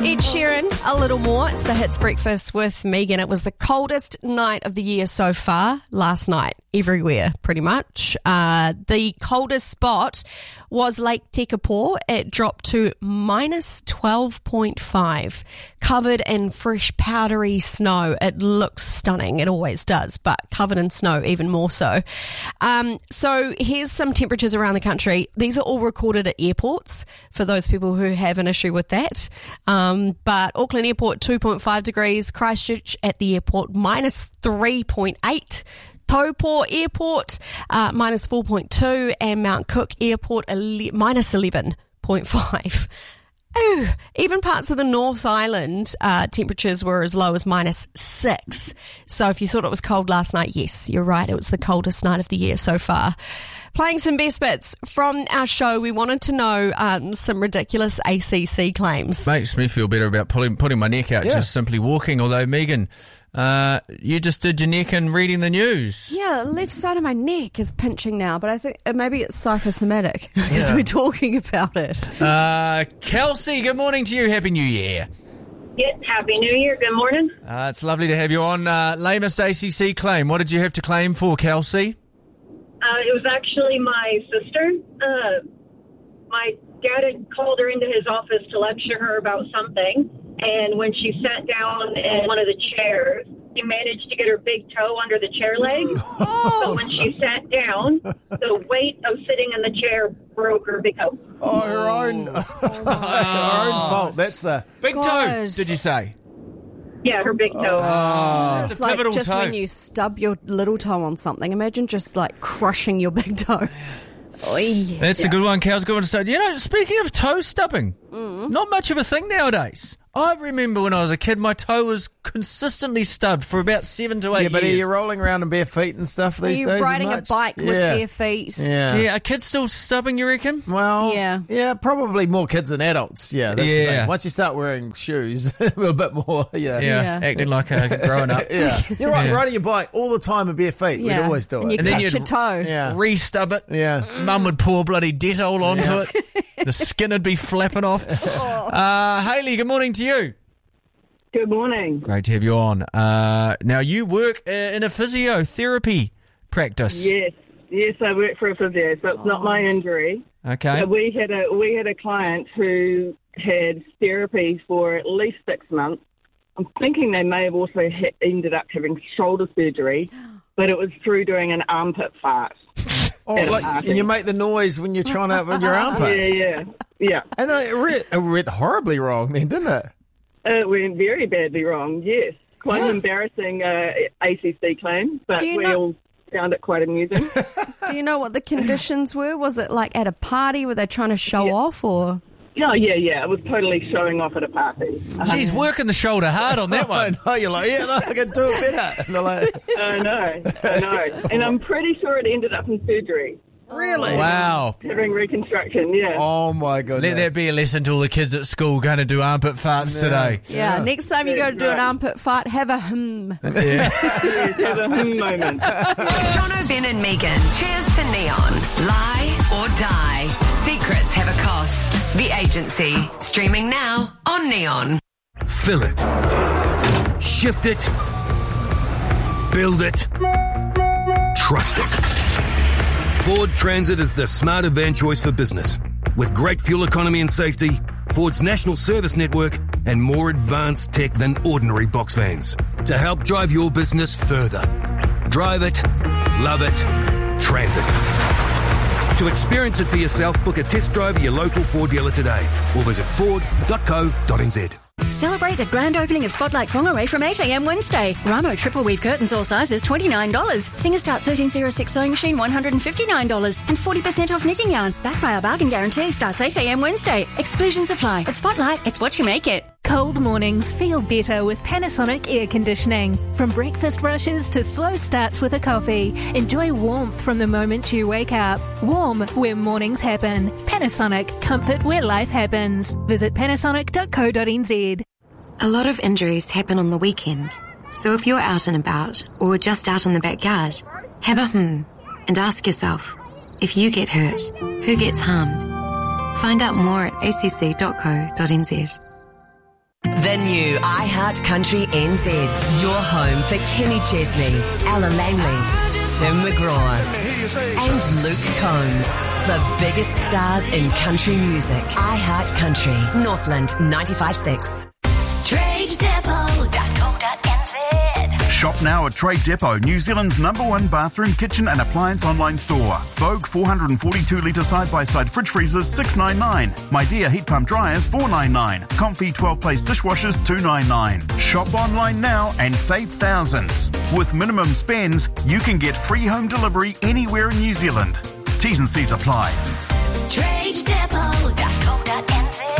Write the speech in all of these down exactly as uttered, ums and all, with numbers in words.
Ed Sheeran, A Little More. It's the Hits Breakfast with Megan. It was the coldest night of the year so far last night, everywhere pretty much. Uh, the coldest spot was Lake Tekapo. It dropped to minus twelve point five, covered in fresh powdery snow. It looks stunning. It always does, but covered in snow even more so. Um, so here's some temperatures around the country. These are all recorded at airports for those people who have an issue with that. Um, but Auckland Airport, two point five degrees. Christchurch at the airport, minus three point eight. Taupo Airport, uh, minus four point two, and Mount Cook Airport, ele- minus eleven point five. Ooh, even parts of the North Island, uh, temperatures were as low as minus six. So if you thought it was cold last night, yes, you're right. It was the coldest night of the year so far. Playing some best bits from our show, we wanted to know um, some ridiculous A C C claims. Makes me feel better about pulling, putting my neck out, Yeah. just simply walking. Although, Megan, uh, you just did your neck in reading the news. Yeah, the left side of my neck is pinching now, but I think uh, maybe it's psychosomatic because Yeah. we're talking about it. Uh, Kelsey, good morning to you. Happy New Year. Yeah, Happy New Year. Good morning. Uh, it's lovely to have you on. Uh, lamest A C C claim. What did you have to claim for, Kelsey? Uh, it was actually my sister. Uh, my dad had called her into his office to lecture her about something, and when she sat down in one of the chairs, he managed to get her big toe under the chair leg. Oh. So when she sat down, the weight of sitting in the chair broke her big toe. Oh, her own, her own fault. That's a. Big toe, Gosh. did you say? Yeah, her big toe. Oh. It's It's a like pivotal just toe. when you stub your little toe on something. Imagine just like crushing your big toe. Oy. That's a good one, Kelsey. Good one to start. You know, speaking of toe stubbing, not much of a thing nowadays. I remember when I was a kid, my toe was consistently stubbed for about seven to eight Yeah, but are years. you rolling around in bare feet and stuff Are these you days? as riding a much? bike with Yeah. bare feet? Yeah. Yeah, are kids still stubbing, you reckon? Well, Yeah. yeah, probably more kids than adults. Yeah, that's the Yeah. thing. Once you start wearing shoes, a bit more. Yeah, Yeah, Yeah. acting like a growing up. yeah. You're right. Yeah. Riding your bike all the time in bare feet. Yeah. We'd always do it. And you And then cut you'd- your toe. yeah, Re-stub it. yeah. Mum would pour bloody Dettol onto it. The skin would be flapping off. Uh, Hayley, good morning to you. Good morning. Great to have you on. Uh, now, you work uh, in a physiotherapy practice. Yes, yes, I work for a physio, so it's not my injury. Okay. Uh, we had a we had a client who had therapy for at least six months. I'm thinking they may have also ha- ended up having shoulder surgery, but it was through doing an armpit fart. Oh, At a like, party. and you make the noise when you're trying to open your armpit. Yeah, yeah, yeah. And it went, it went horribly wrong then, didn't it? It went very badly wrong. Yes, quite an Yes. embarrassing uh, A C C claim, but Do you we know- all found it quite amusing. Do you know what the conditions were? Was it like at a party? Were they trying to show Yeah. off or? Yeah, yeah, yeah. It was totally showing off at a party. She's working the shoulder hard on that I one. know, you're like, yeah, no, I can do it better. And they're like, I know, I know. And I'm pretty sure it ended up in surgery, really? Wow. having reconstruction, yeah. Oh, my goodness. Let that be a lesson to all the kids at school going to do armpit farts today. Yeah. Yeah. Next time you go to do an Right. armpit fart, have a hmm. Yeah. Yes, have a hmm moment. Jono, Ben and Megan. Cheers to Neon. Lie or die. Secrets have a cost. The Agency. Streaming now on Neon. Fill it. Shift it. Build it. Trust it. Ford Transit is the smarter van choice for business. With great fuel economy and safety, Ford's national service network, and more advanced tech than ordinary box vans to help drive your business further. Drive it. Love it. Transit. To experience it for yourself, book a test drive at your local Ford dealer today or visit ford dot co dot n z. Celebrate the grand opening of Spotlight Whangarei from eight a.m. Wednesday. Ramo triple weave curtains all sizes twenty-nine dollars. Singer Start thirteen oh six sewing machine one hundred fifty-nine dollars. And forty percent off knitting yarn. Backed by our bargain guarantee starts eight a.m. Wednesday. Exclusions apply. At Spotlight, it's what you make it. Cold mornings feel better with Panasonic air conditioning. From breakfast rushes to slow starts with a coffee, enjoy warmth from the moment you wake up. Warm where mornings happen. Panasonic, comfort where life happens. Visit panasonic dot co dot n z. A lot of injuries happen on the weekend. So if you're out and about or just out in the backyard, have a hmm and ask yourself, if you get hurt, who gets harmed? Find out more at a c c dot co dot n z. The new iHeart Country N Z. Your home for Kenny Chesney, Ella Langley, Tim McGraw, and Luke Combs. The biggest stars in country music. iHeart Country, Northland ninety-five point six. trade depot dot co dot n z. Shop now at Trade Depot, New Zealand's number one bathroom, kitchen and appliance online store. Vogue four hundred forty-two litre side-by-side fridge freezers six ninety-nine. My Dear heat pump dryers four ninety-nine. Comfy twelve place dishwashers two ninety-nine. Shop online now and save thousands. With minimum spends, you can get free home delivery anywhere in New Zealand. T's and C's apply. trade depot dot co dot n z.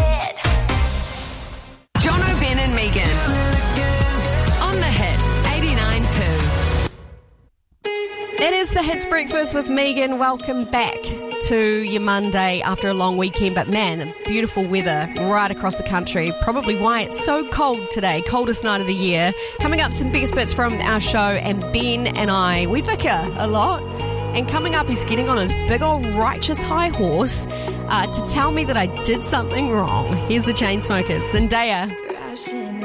John O'Ben and Megan on the Hits eighty-nine two. It is the Hits Breakfast with Megan. Welcome back to your Monday after a long weekend. But man, beautiful weather right across the country. Probably why it's so cold today. Coldest night of the year. Coming up, some biggest bits from our show. And Ben and I, we bicker a lot. And coming up, he's getting on his big old righteous high horse uh, to tell me that I did something wrong. Here's the Chainsmokers. Zendaya.